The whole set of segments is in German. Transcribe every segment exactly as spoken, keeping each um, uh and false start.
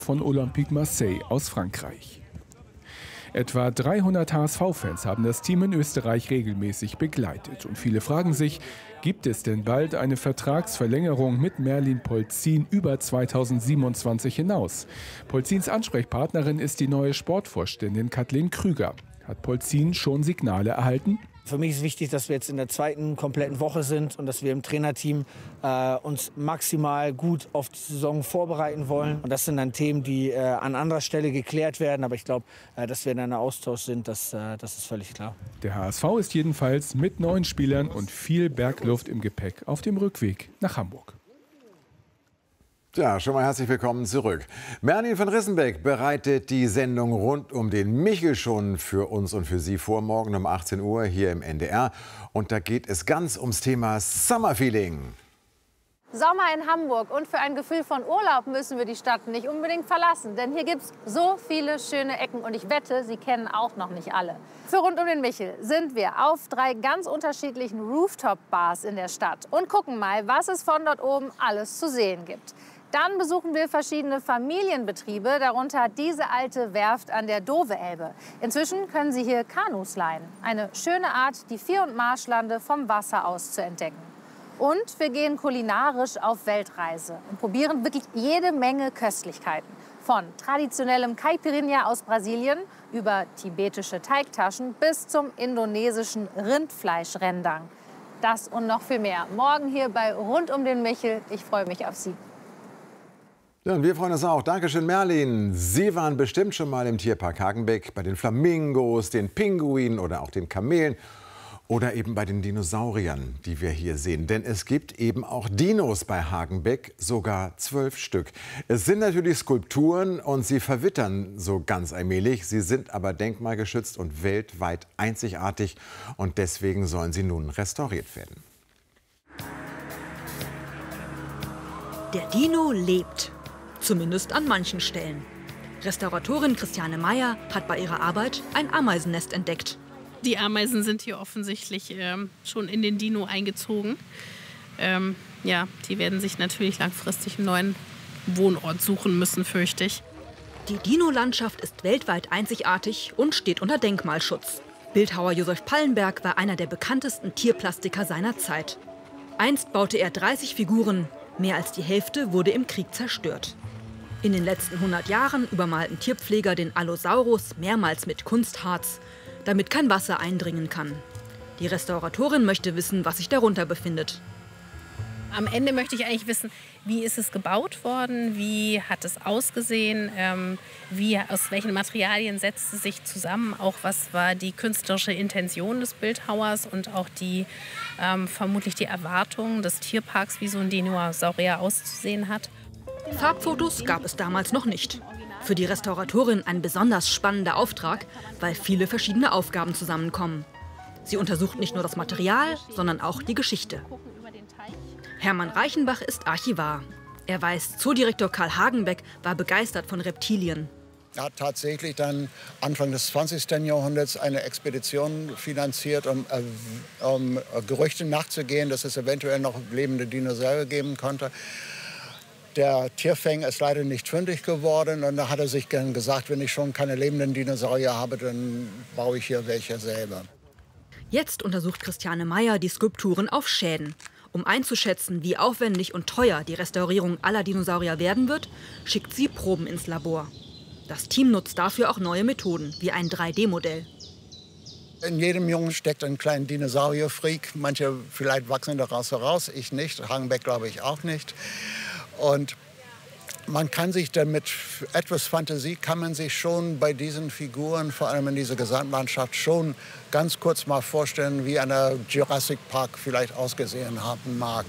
von Olympique Marseille aus Frankreich. Etwa dreihundert H S V-Fans haben das Team in Österreich regelmäßig begleitet. Und viele fragen sich, gibt es denn bald eine Vertragsverlängerung mit Merlin Polzin über zweitausendsiebenundzwanzig hinaus? Polzins Ansprechpartnerin ist die neue Sportvorständin Kathleen Krüger. Hat Polzin schon Signale erhalten? Für mich ist wichtig, dass wir jetzt in der zweiten kompletten Woche sind und dass wir im Trainerteam äh, uns maximal gut auf die Saison vorbereiten wollen. Und das sind dann Themen, die äh, an anderer Stelle geklärt werden. Aber ich glaube, äh, dass wir in einem Austausch sind, das, äh, das ist völlig klar. Der H S V ist jedenfalls mit neuen Spielern und viel Bergluft im Gepäck auf dem Rückweg nach Hamburg. Ja, schon mal herzlich willkommen zurück. Merlin von Rissenbeck bereitet die Sendung rund um den Michel schon für uns und für Sie vor, morgen um achtzehn Uhr hier im N D R. Und da geht es ganz ums Thema Summerfeeling. Sommer in Hamburg, und für ein Gefühl von Urlaub müssen wir die Stadt nicht unbedingt verlassen. Denn hier gibt es so viele schöne Ecken und ich wette, Sie kennen auch noch nicht alle. Für Rund um den Michel sind wir auf drei ganz unterschiedlichen Rooftop-Bars in der Stadt und gucken mal, was es von dort oben alles zu sehen gibt. Dann besuchen wir verschiedene Familienbetriebe, darunter diese alte Werft an der Dove-Elbe. Inzwischen können Sie hier Kanus leihen. Eine schöne Art, die Vier- und Marschlande vom Wasser aus zu entdecken. Und wir gehen kulinarisch auf Weltreise und probieren wirklich jede Menge Köstlichkeiten. Von traditionellem Caipirinha aus Brasilien über tibetische Teigtaschen bis zum indonesischen Rindfleischrendang. Das und noch viel mehr. Morgen hier bei Rund um den Michel. Ich freue mich auf Sie. Ja, und wir freuen uns auch. Dankeschön, Merlin. Sie waren bestimmt schon mal im Tierpark Hagenbeck bei den Flamingos, den Pinguinen oder auch den Kamelen oder eben bei den Dinosauriern, die wir hier sehen. Denn es gibt eben auch Dinos bei Hagenbeck, sogar zwölf Stück. Es sind natürlich Skulpturen und sie verwittern so ganz allmählich. Sie sind aber denkmalgeschützt und weltweit einzigartig. Und deswegen sollen sie nun restauriert werden. Der Dino lebt. Zumindest an manchen Stellen. Restauratorin Christiane Meyer hat bei ihrer Arbeit ein Ameisennest entdeckt. Die Ameisen sind hier offensichtlich ähm, schon in den Dino eingezogen. Ähm, ja, die werden sich natürlich langfristig einen neuen Wohnort suchen müssen, fürchte ich. Die Dino-Landschaft ist weltweit einzigartig und steht unter Denkmalschutz. Bildhauer Josef Pallenberg war einer der bekanntesten Tierplastiker seiner Zeit. Einst baute er dreißig Figuren, mehr als die Hälfte wurde im Krieg zerstört. In den letzten hundert Jahren übermalten Tierpfleger den Allosaurus mehrmals mit Kunstharz, damit kein Wasser eindringen kann. Die Restauratorin möchte wissen, was sich darunter befindet. Am Ende möchte ich eigentlich wissen, wie ist es gebaut worden, wie hat es ausgesehen, ähm, wie, aus welchen Materialien setzt es sich zusammen, auch was war die künstlerische Intention des Bildhauers und auch die, ähm, vermutlich die Erwartung des Tierparks, wie so ein Dinosaurier auszusehen hat. Farbfotos gab es damals noch nicht. Für die Restauratorin ein besonders spannender Auftrag, weil viele verschiedene Aufgaben zusammenkommen. Sie untersucht nicht nur das Material, sondern auch die Geschichte. Hermann Reichenbach ist Archivar. Er weiß, Zoodirektor Karl Hagenbeck war begeistert von Reptilien. Er hat tatsächlich dann Anfang des zwanzigsten Jahrhunderts eine Expedition finanziert, um, äh, um Gerüchten nachzugehen, dass es eventuell noch lebende Dinosaurier geben konnte. Der Tierfänger ist leider nicht fündig geworden und da hat er sich dann gesagt, wenn ich schon keine lebenden Dinosaurier habe, dann baue ich hier welche selber. Jetzt untersucht Christiane Meyer die Skulpturen auf Schäden. Um einzuschätzen, wie aufwendig und teuer die Restaurierung aller Dinosaurier werden wird, schickt sie Proben ins Labor. Das Team nutzt dafür auch neue Methoden, wie ein drei D Modell. In jedem Jungen steckt ein kleiner Dinosaurier-Freak. Manche vielleicht wachsen daraus heraus, ich nicht, Hagenbeck glaube ich auch nicht. Und man kann sich dann mit etwas Fantasie, kann man sich schon bei diesen Figuren, vor allem in dieser Gesamtlandschaft, schon ganz kurz mal vorstellen, wie eine Jurassic Park vielleicht ausgesehen haben mag.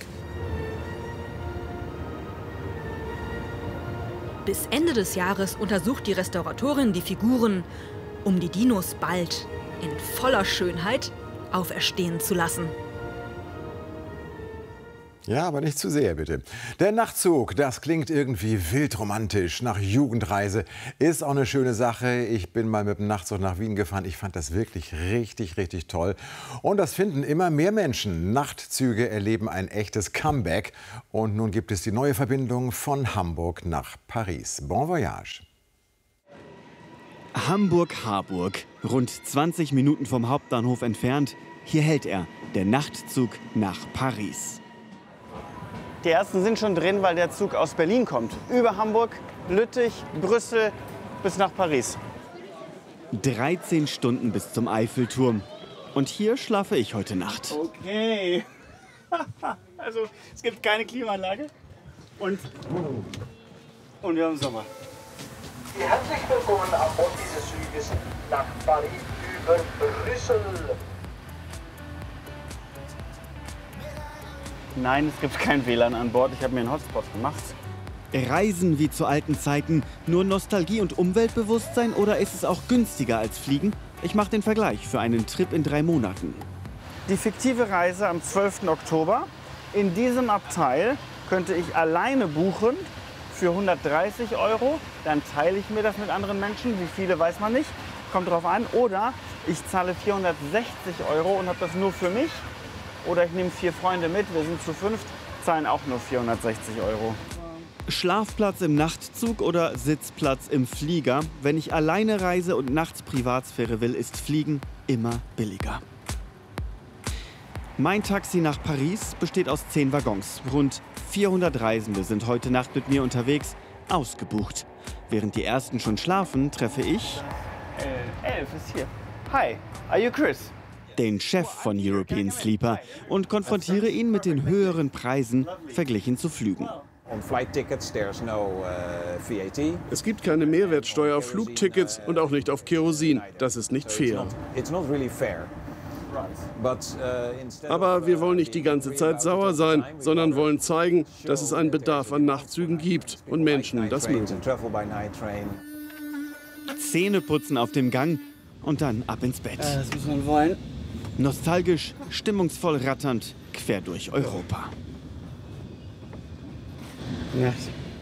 Bis Ende des Jahres untersucht die Restauratorin die Figuren, um die Dinos bald in voller Schönheit auferstehen zu lassen. Ja, aber nicht zu sehr, bitte. Der Nachtzug, das klingt irgendwie wild romantisch, nach Jugendreise. Ist auch eine schöne Sache. Ich bin mal mit dem Nachtzug nach Wien gefahren. Ich fand das wirklich richtig, richtig toll. Und das finden immer mehr Menschen. Nachtzüge erleben ein echtes Comeback. Und nun gibt es die neue Verbindung von Hamburg nach Paris. Bon voyage. Hamburg-Harburg, rund zwanzig Minuten vom Hauptbahnhof entfernt. Hier hält er, der Nachtzug nach Paris. Die ersten sind schon drin, weil der Zug aus Berlin kommt. Über Hamburg, Lüttich, Brüssel bis nach Paris. dreizehn Stunden bis zum Eiffelturm. Und hier schlafe ich heute Nacht. Okay. Also es gibt keine Klimaanlage und, und wir haben Sommer. Herzlich willkommen an Bord dieses Zuges nach Paris über Brüssel. Nein, es gibt kein W L A N an Bord. Ich habe mir einen Hotspot gemacht. Reisen wie zu alten Zeiten, nur Nostalgie und Umweltbewusstsein oder ist es auch günstiger als Fliegen? Ich mache den Vergleich für einen Trip in drei Monaten. Die fiktive Reise am zwölften Oktober. In diesem Abteil könnte ich alleine buchen für hundertdreißig Euro. Dann teile ich mir das mit anderen Menschen. Wie viele weiß man nicht. Kommt drauf an. Oder ich zahle vierhundertsechzig Euro und habe das nur für mich. Oder ich nehme vier Freunde mit, wir sind zu fünft, zahlen auch nur vierhundertsechzig Euro. Schlafplatz im Nachtzug oder Sitzplatz im Flieger? Wenn ich alleine reise und nachts Privatsphäre will, ist Fliegen immer billiger. Mein Taxi nach Paris besteht aus zehn Waggons. Rund vierhundert Reisende sind heute Nacht mit mir unterwegs, ausgebucht. Während die ersten schon schlafen, treffe ich... Äh, Elf ist hier. Hi, are you Chris? Den Chef von European Sleeper und konfrontiere ihn mit den höheren Preisen verglichen zu Flügen. Es gibt keine Mehrwertsteuer auf Flugtickets und auch nicht auf Kerosin. Das ist nicht fair. Aber wir wollen nicht die ganze Zeit sauer sein, sondern wollen zeigen, dass es einen Bedarf an Nachtzügen gibt und Menschen das mögen. Zähneputzen auf dem Gang und dann ab ins Bett. Das muss man wollen. Nostalgisch, stimmungsvoll ratternd, quer durch Europa. Ja.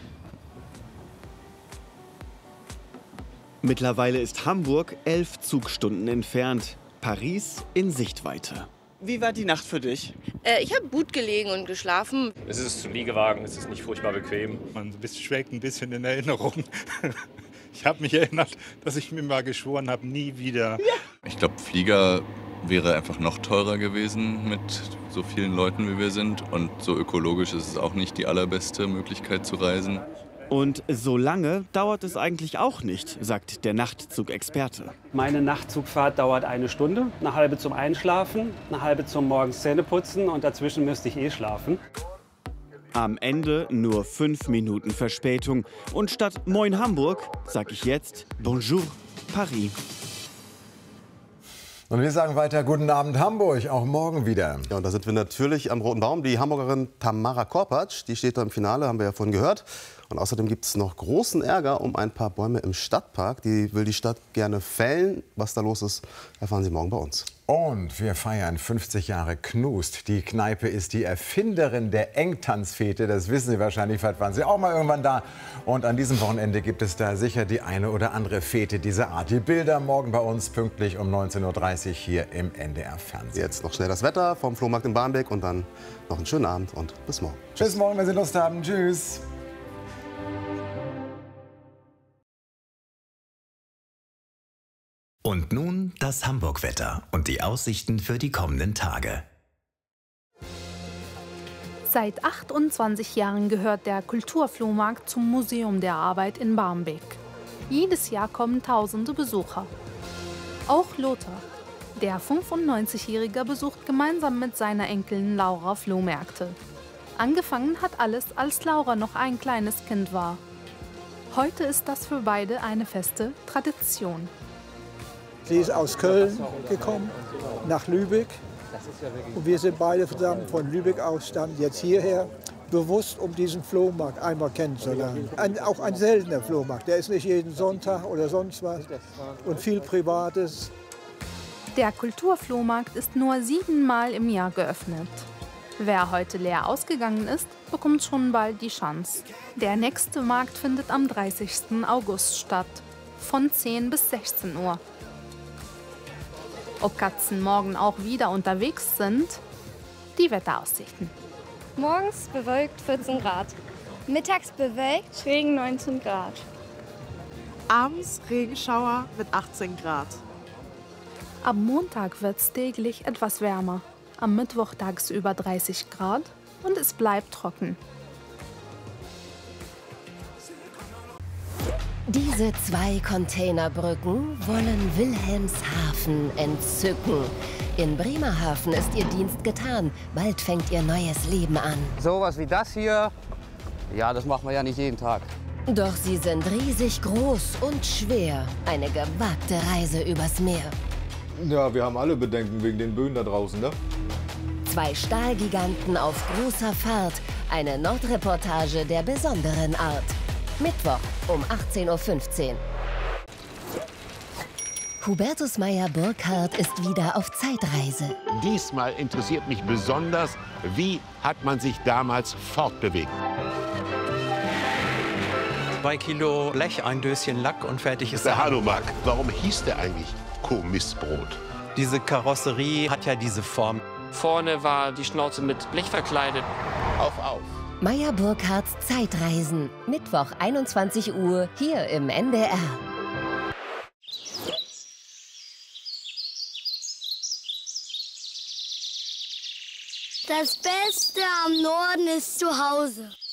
Mittlerweile ist Hamburg elf Zugstunden entfernt, Paris in Sichtweite. Wie war die Nacht für dich? Äh, ich habe gut gelegen und geschlafen. Es ist ein Liegewagen, es ist nicht furchtbar bequem. Man schwelgt ein bisschen in Erinnerung. Ich habe mich erinnert, dass ich mir mal geschworen habe, nie wieder. Ja. Ich glaube, Flieger wäre einfach noch teurer gewesen mit so vielen Leuten, wie wir sind. Und so ökologisch ist es auch nicht die allerbeste Möglichkeit zu reisen. Und so lange dauert es eigentlich auch nicht, sagt der Nachtzugexperte. Meine Nachtzugfahrt dauert eine Stunde, eine halbe zum Einschlafen, eine halbe zum morgens Zähneputzen und dazwischen müsste ich eh schlafen. Am Ende nur fünf Minuten Verspätung. Und statt Moin Hamburg sag ich jetzt Bonjour Paris. Und wir sagen weiter Guten Abend Hamburg, auch morgen wieder. Ja, und da sind wir natürlich am Roten Baum. Die Hamburgerin Tamara Korpatsch, die steht da im Finale, haben wir ja vorhin gehört. Und außerdem gibt es noch großen Ärger um ein paar Bäume im Stadtpark. Die will die Stadt gerne fällen. Was da los ist, erfahren Sie morgen bei uns. Und wir feiern fünfzig Jahre Knust. Die Kneipe ist die Erfinderin der Engtanzfete. Das wissen Sie wahrscheinlich, vielleicht waren Sie auch mal irgendwann da. Und an diesem Wochenende gibt es da sicher die eine oder andere Fete dieser Art. Die Bilder morgen bei uns pünktlich um neunzehn Uhr dreißig hier im N D R-Fernsehen. Jetzt noch schnell das Wetter vom Flohmarkt in Barmbek und dann noch einen schönen Abend und bis morgen. Bis morgen, wenn Sie Lust haben. Tschüss. Und nun das Hamburg-Wetter und die Aussichten für die kommenden Tage. Seit achtundzwanzig Jahren gehört der Kulturflohmarkt zum Museum der Arbeit in Barmbek. Jedes Jahr kommen tausende Besucher. Auch Lothar, der fünfundneunzigjährige, besucht gemeinsam mit seiner Enkelin Laura Flohmärkte. Angefangen hat alles, als Laura noch ein kleines Kind war. Heute ist das für beide eine feste Tradition. Sie ist aus Köln gekommen, nach Lübeck. Und wir sind beide zusammen von Lübeck aus dann jetzt hierher, bewusst, um diesen Flohmarkt einmal kennenzulernen. Ein, auch ein seltener Flohmarkt, der ist nicht jeden Sonntag oder sonst was und viel Privates. Der Kulturflohmarkt ist nur siebenmal im Jahr geöffnet. Wer heute leer ausgegangen ist, bekommt schon bald die Chance. Der nächste Markt findet am dreißigsten August statt, von zehn bis sechzehn Uhr. Ob Katzen morgen auch wieder unterwegs sind? Die Wetteraussichten. Morgens bewölkt vierzehn Grad. Mittags bewölkt, Regen neunzehn Grad. Abends Regenschauer mit achtzehn Grad. Ab Montag wird es täglich etwas wärmer. Am Mittwoch tagsüber dreißig Grad und es bleibt trocken. Diese zwei Containerbrücken wollen Wilhelmshaven entzücken. In Bremerhaven ist ihr Dienst getan. Bald fängt ihr neues Leben an. Sowas wie das hier, ja, das machen wir ja nicht jeden Tag. Doch sie sind riesig groß und schwer. Eine gewagte Reise übers Meer. Ja, wir haben alle Bedenken wegen den Böen da draußen, ne? Zwei Stahlgiganten auf großer Fahrt. Eine Nordreportage der besonderen Art. Mittwoch um achtzehn Uhr fünfzehn. Hubertus Meyer-Burkhardt ist wieder auf Zeitreise. Diesmal interessiert mich besonders, wie hat man sich damals fortbewegt. Zwei Kilo Blech, ein Döschen Lack und fertig ist der Hanomag. Warum hieß der eigentlich Kommissbrot? Diese Karosserie hat ja diese Form. Vorne war die Schnauze mit Blech verkleidet. Auf, auf. Meyer-Burkhardts Zeitreisen. Mittwoch einundzwanzig Uhr hier im N D R. Das Beste am Norden ist zu Hause.